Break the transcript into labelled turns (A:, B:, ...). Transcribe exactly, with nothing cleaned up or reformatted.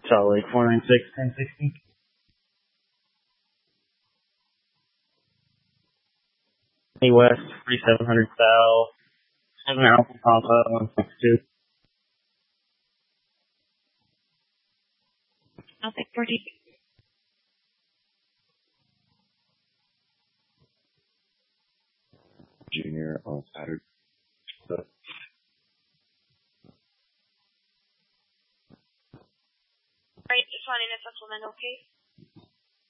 A: Salt Lake, four nine six, ten sixty. Hey West, thirty-seven hundred South, seven Alpha Papa, one six two.
B: I'll take forty.
C: Junior on Saturday. So.
B: Right, just wanting a supplemental case.